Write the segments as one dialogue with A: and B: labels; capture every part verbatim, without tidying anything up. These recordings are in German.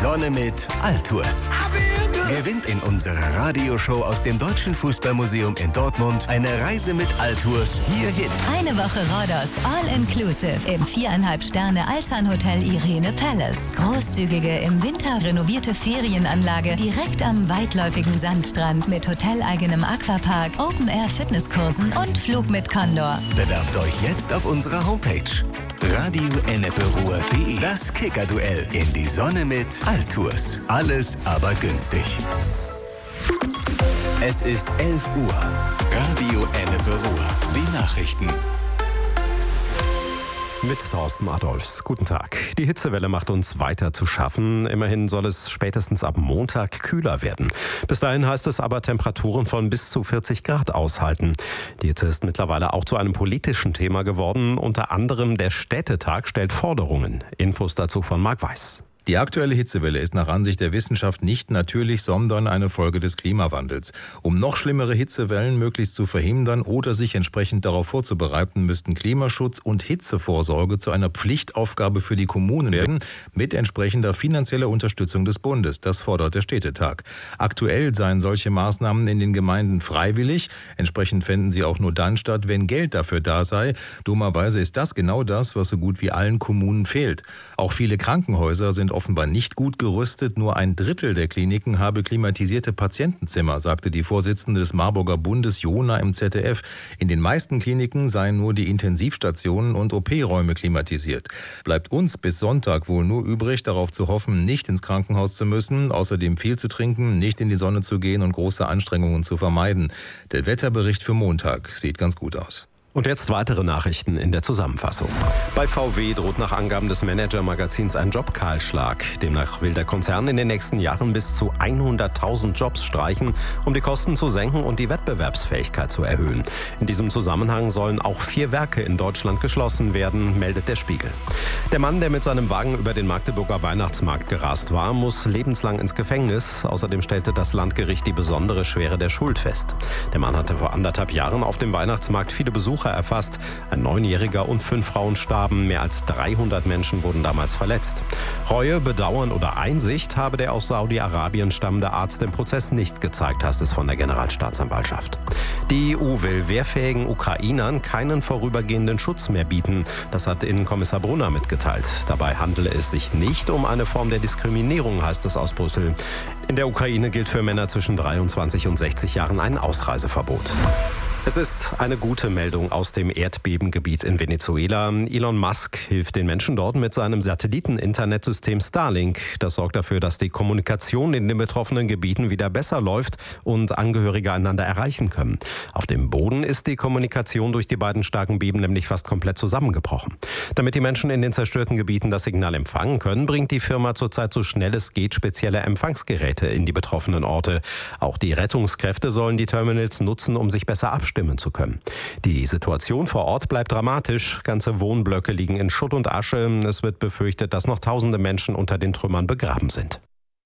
A: Sonne mit Altours. Gewinnt in unserer Radioshow aus dem Deutschen Fußballmuseum in Dortmund eine Reise mit Altours hierhin.
B: Eine Woche Rhodos, all-inclusive im viereinhalb Sterne Alzan Hotel Irene Palace. Großzügige, im Winter renovierte Ferienanlage direkt am weitläufigen Sandstrand mit hoteleigenem Aquapark, Open-Air-Fitnesskursen und Flug mit Condor.
A: Bewerbt euch jetzt auf unserer Homepage radio enneperuhr punkt de. Das Kicker-Duell in die Sonne mit Altours. Alles aber günstig. Es ist elf Uhr. Radio Enneperuhr. Die Nachrichten.
C: Mit Thorsten Adolfs. Guten Tag. Die Hitzewelle macht uns weiter zu schaffen. Immerhin soll es spätestens ab Montag kühler werden. Bis dahin heißt es aber Temperaturen von bis zu vierzig Grad aushalten. Die Hitze ist mittlerweile auch zu einem politischen Thema geworden. Unter anderem der Städtetag stellt Forderungen. Infos dazu von Marc Weiß.
D: Die aktuelle Hitzewelle ist nach Ansicht der Wissenschaft nicht natürlich, sondern eine Folge des Klimawandels. Um noch schlimmere Hitzewellen möglichst zu verhindern oder sich entsprechend darauf vorzubereiten, müssten Klimaschutz und Hitzevorsorge zu einer Pflichtaufgabe für die Kommunen werden, mit entsprechender finanzieller Unterstützung des Bundes. Das fordert der Städtetag. Aktuell seien solche Maßnahmen in den Gemeinden freiwillig. Entsprechend fänden sie auch nur dann statt, wenn Geld dafür da sei. Dummerweise ist das genau das, was so gut wie allen Kommunen fehlt. Auch viele Krankenhäuser sind offenbar nicht gut gerüstet. Nur ein Drittel der Kliniken habe klimatisierte Patientenzimmer, sagte die Vorsitzende des Marburger Bundes Jona im Z D F. In den meisten Kliniken seien nur die Intensivstationen und O P-Räume klimatisiert. Bleibt uns bis Sonntag wohl nur übrig, darauf zu hoffen, nicht ins Krankenhaus zu müssen, außerdem viel zu trinken, nicht in die Sonne zu gehen und große Anstrengungen zu vermeiden. Der Wetterbericht für Montag sieht ganz gut aus.
C: Und jetzt weitere Nachrichten in der Zusammenfassung. Bei V W droht nach Angaben des Manager-Magazins ein Jobkahlschlag. Demnach will der Konzern in den nächsten Jahren bis zu hunderttausend Jobs streichen, um die Kosten zu senken und die Wettbewerbsfähigkeit zu erhöhen. In diesem Zusammenhang sollen auch vier Werke in Deutschland geschlossen werden, meldet der Spiegel. Der Mann, der mit seinem Wagen über den Magdeburger Weihnachtsmarkt gerast war, muss lebenslang ins Gefängnis. Außerdem stellte das Landgericht die besondere Schwere der Schuld fest. Der Mann hatte vor anderthalb Jahren auf dem Weihnachtsmarkt viele Besucher erfasst. Ein Neunjähriger und fünf Frauen starben. Mehr als dreihundert Menschen wurden damals verletzt. Reue, Bedauern oder Einsicht habe der aus Saudi-Arabien stammende Arzt im Prozess nicht gezeigt, heißt es von der Generalstaatsanwaltschaft. Die E U will wehrfähigen Ukrainern keinen vorübergehenden Schutz mehr bieten. Das hat Innenkommissar Brunner mitgeteilt. Dabei handele es sich nicht um eine Form der Diskriminierung, heißt es aus Brüssel. In der Ukraine gilt für Männer zwischen dreiundzwanzig und sechzig Jahren ein Ausreiseverbot. Es ist eine gute Meldung aus dem Erdbebengebiet in Venezuela. Elon Musk hilft den Menschen dort mit seinem Satelliten-Internetsystem Starlink. Das sorgt dafür, dass die Kommunikation in den betroffenen Gebieten wieder besser läuft und Angehörige einander erreichen können. Auf dem Boden ist die Kommunikation durch die beiden starken Beben nämlich fast komplett zusammengebrochen. Damit die Menschen in den zerstörten Gebieten das Signal empfangen können, bringt die Firma zurzeit so schnell es geht spezielle Empfangsgeräte in die betroffenen Orte. Auch die Rettungskräfte sollen die Terminals nutzen, um sich besser abzustimmen zu können. Die Situation vor Ort bleibt dramatisch. Ganze Wohnblöcke liegen in Schutt und Asche. Es wird befürchtet, dass noch tausende Menschen unter den Trümmern begraben sind.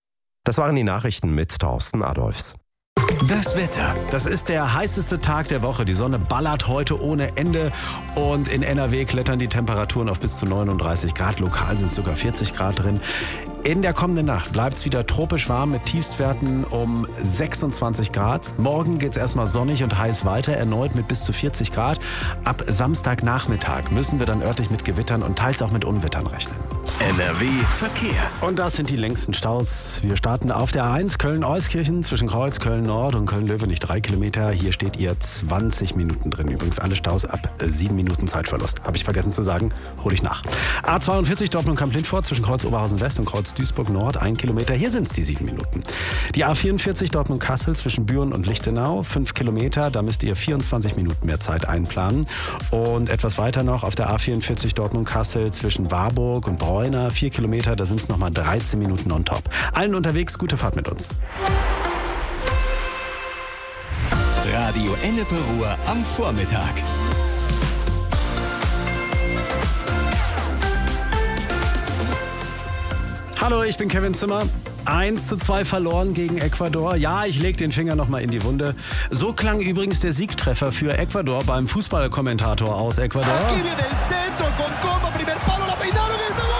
C: Das waren die Nachrichten mit Thorsten Adolfs.
A: Das Wetter.
E: Das ist der heißeste Tag der Woche. Die Sonne ballert heute ohne Ende und in N R W klettern die Temperaturen auf bis zu neununddreißig Grad. Lokal sind sogar vierzig Grad drin. In der kommenden Nacht bleibt es wieder tropisch warm mit Tiefstwerten um sechsundzwanzig Grad. Morgen geht es erstmal sonnig und heiß weiter, erneut mit bis zu vierzig Grad. Ab Samstagnachmittag müssen wir dann örtlich mit Gewittern und teils auch mit Unwettern rechnen.
A: N R W Verkehr.
E: Und das sind die längsten Staus. Wir starten auf der A eins Köln-Euskirchen zwischen Kreuz, Köln-Nord und Köln-Löwenich drei Kilometer. Hier steht ihr zwanzig Minuten drin. Übrigens alle Staus ab sieben Minuten Zeitverlust. Habe ich vergessen zu sagen, hole ich nach. A zweiundvierzig Dortmund-Kamp-Lindfort zwischen Kreuz Oberhausen-West und Kreuz Duisburg-Nord ein Kilometer. Hier sind es die sieben Minuten. Die A vierundvierzig Dortmund-Kassel zwischen Büren und Lichtenau fünf Kilometer. Da müsst ihr vierundzwanzig Minuten mehr Zeit einplanen. Und etwas weiter noch auf der A vierundvierzig Dortmund-Kassel zwischen Warburg und Bräuner vier Kilometer. Da sind es nochmal dreizehn Minuten on top. Allen unterwegs, gute Fahrt mit uns.
A: Radio Enneperuhr am Vormittag.
E: Hallo, ich bin Kevin Zimmer. eins zu zwei verloren gegen Ecuador. Ja, ich leg den Finger nochmal in die Wunde. So klang übrigens der Siegtreffer für Ecuador beim Fußballkommentator aus Ecuador.